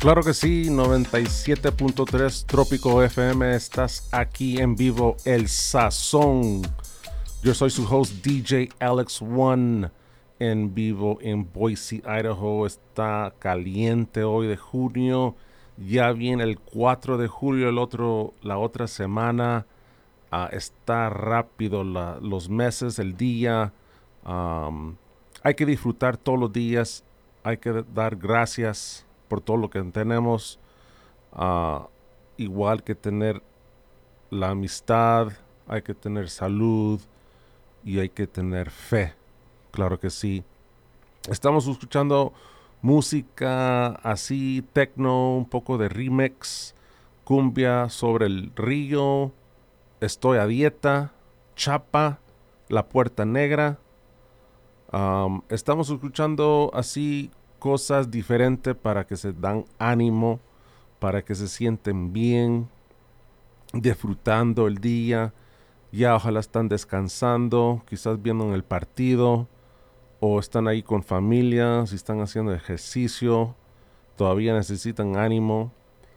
Claro que sí, 97.3 Trópico FM, estás aquí en vivo, El Sazón. Yo soy su host DJ Alex One, en vivo en Boise, Idaho. Está caliente hoy de junio, ya viene el 4 de julio, la otra semana. Está rápido los meses, el día. Hay que disfrutar todos los días, hay que dar gracias por todo lo que tenemos, ah, igual que tener la amistad, hay que tener salud y hay que tener fe, claro que sí. Estamos escuchando música así, techno, un poco de remix, cumbia sobre el río, estoy a dieta, chapa, la puerta negra. Estamos escuchando así cosas diferentes para que se dan ánimo, para que se sienten bien, disfrutando el día. Ya ojalá están descansando, quizás viendo el partido o están ahí con familia, si están haciendo ejercicio, todavía necesitan ánimo.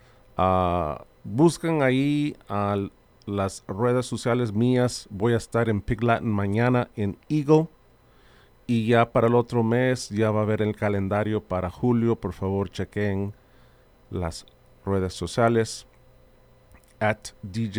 Buscan ahí a las redes sociales mías. Voy a estar en Pig Latin mañana en Eagle. Y ya para el otro mes ya va a haber el calendario para julio. Por favor, chequen las redes sociales at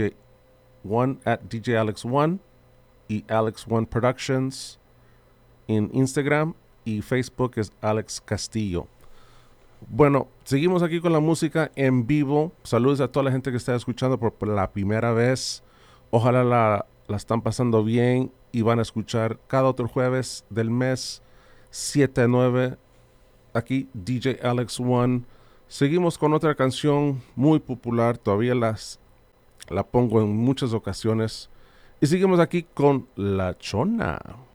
DJ Alex One y Alex One Productions en Instagram, y Facebook es Alex Castillo. Bueno, seguimos aquí con la música en vivo. Saludos a toda la gente que está escuchando por la primera vez. Ojalá la están pasando bien y van a escuchar cada otro jueves del mes 7 a 9 aquí DJ Alex One. Seguimos con otra canción muy popular, todavía la pongo en muchas ocasiones, y seguimos aquí con La Chona.